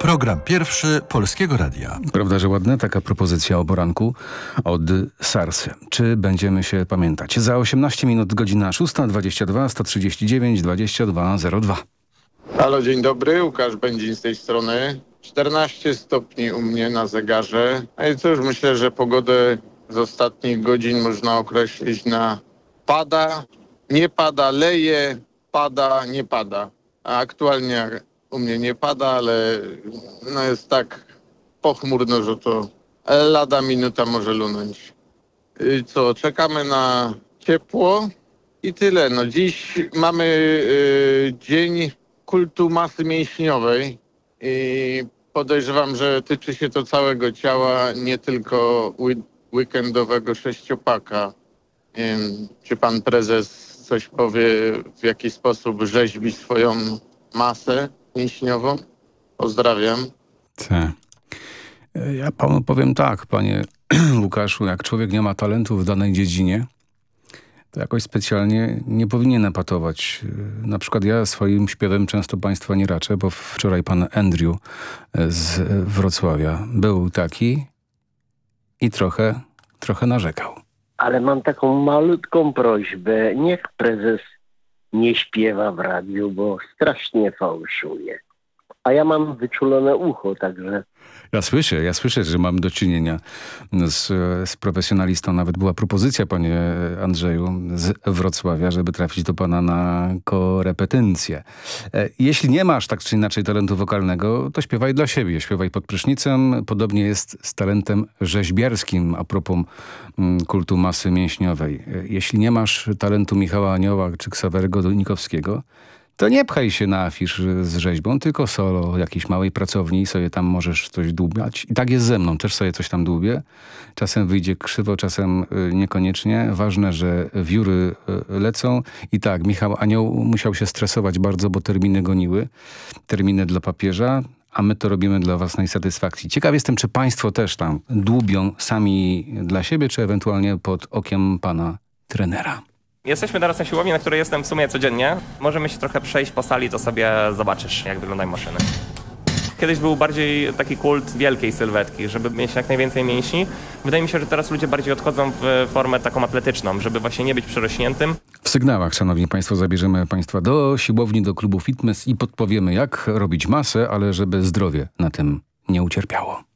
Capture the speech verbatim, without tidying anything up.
Program pierwszy Polskiego Radia. Prawda, że ładna taka propozycja o poranku od Sarsy. Czy będziemy się pamiętać? Za osiemnaście minut godzina szósta, dwadzieścia dwa, sto trzydzieści dziewięć, dwadzieścia dwa zero dwa. Halo, dzień dobry, Łukasz Będzin z tej strony. czternaście stopni u mnie na zegarze. No i cóż, myślę, że pogodę z ostatnich godzin można określić na pada, nie pada, leje, pada, nie pada. A aktualnie u mnie nie pada, ale no jest tak pochmurno, że to lada minuta może lunąć. I co, czekamy na ciepło i tyle. No dziś mamy y, dzień kultu masy mięśniowej i podejrzewam, że tyczy się to całego ciała, nie tylko wy- weekendowego sześciopaka. Nie wiem, czy pan prezes coś powie, w jaki sposób rzeźbi swoją masę mięśniową? Pozdrawiam. Tak. Ja panu powiem tak, panie Łukaszu, jak człowiek nie ma talentu w danej dziedzinie, to jakoś specjalnie nie powinien epatować. Na przykład ja swoim śpiewem często państwa nie raczę, bo wczoraj pan Andrew z Wrocławia był taki i trochę, trochę narzekał. Ale mam taką malutką prośbę. Niech prezes nie śpiewa w radiu, bo strasznie fałszuje. A ja mam wyczulone ucho, także... Ja słyszę, ja słyszę, że mam do czynienia z, z profesjonalistą. Nawet była propozycja, panie Andrzeju, z Wrocławia, żeby trafić do pana na korepetycję. Jeśli nie masz tak czy inaczej talentu wokalnego, to śpiewaj dla siebie. Śpiewaj pod prysznicem. Podobnie jest z talentem rzeźbiarskim a propos kultu masy mięśniowej. Jeśli nie masz talentu Michała Anioła czy Ksawerego Donikowskiego, to nie pchaj się na afisz z rzeźbą, tylko solo jakiejś małej pracowni, sobie tam możesz coś dłubiać. I tak jest ze mną, też sobie coś tam dłubię. Czasem wyjdzie krzywo, czasem niekoniecznie. Ważne, że wióry lecą. I tak, Michał Anioł musiał się stresować bardzo, bo terminy goniły. Terminy dla papieża, a my to robimy dla własnej satysfakcji. Ciekaw jestem, czy państwo też tam dłubią sami dla siebie, czy ewentualnie pod okiem pana trenera. Jesteśmy teraz na siłowni, na której jestem w sumie codziennie. Możemy się trochę przejść po sali, to sobie zobaczysz, jak wyglądają maszyny. Kiedyś był bardziej taki kult wielkiej sylwetki, żeby mieć jak najwięcej mięśni. Wydaje mi się, że teraz ludzie bardziej odchodzą w formę taką atletyczną, żeby właśnie nie być przerośniętym. W sygnałach, szanowni państwo, zabierzemy państwa do siłowni, do klubu fitness i podpowiemy, jak robić masę, ale żeby zdrowie na tym nie ucierpiało.